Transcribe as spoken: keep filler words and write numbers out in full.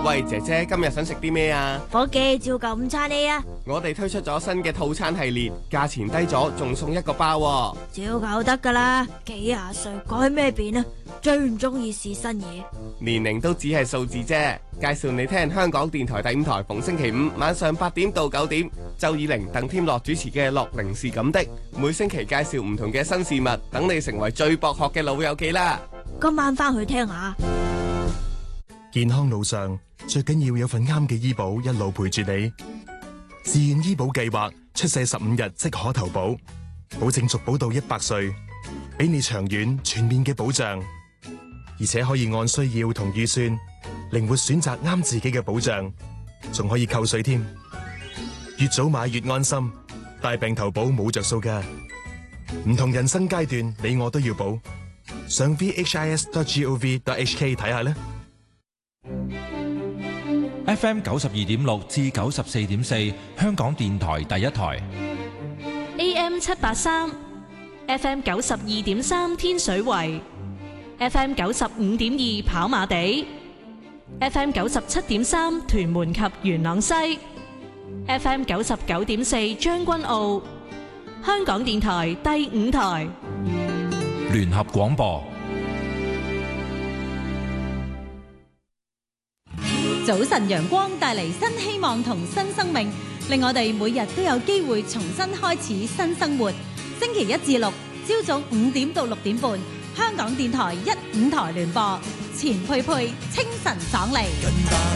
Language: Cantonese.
喂，姐姐，今日想食啲咩啊？ 伙計，照舊午餐呢啊！ 我哋推出咗新嘅套餐系列，價錢低咗，仲送一個包喎。 照舊得噶啦，幾廿歲改咩變啊？最唔中意試新嘢。 年齡都只係數字啫。介紹你聽香港電台第五台，逢星期五晚上八點到九點，周以玲、鄧添樂主持嘅《樂齡是咁的》，每星期介紹唔同嘅新事物，等你成為最博學嘅老友記啦。 今晚翻去聽下。 健康路上最緊要有份啱嘅醫保一路陪住你。自願醫保計劃出世十五日即可投保，保證續保到一百歲，俾你長遠全面嘅保障，而且可以按需要同預算靈活選擇啱自己嘅保障，仲可以扣稅添。越早買越安心，大病投保冇着數㗎。唔同人生階段，你我都要保。上 v h i s dot gov dot h k 睇下啦。 F M 九十二點六至九十四點四，香港電台第一台。 A M 七八三，F M 九十二點三天水圍，F M 九十五點二跑馬地，F M 九十七點三屯門及元朗西，F M 九十九點四將軍澳，香港電台第五台聯合廣播。 早晨陽光帶嚟新希望同新生命，令我哋每日都有機會重新開始新生活。星期一至六朝早五點到六點半，香港電台一五台聯播，錢佩佩清晨爽利。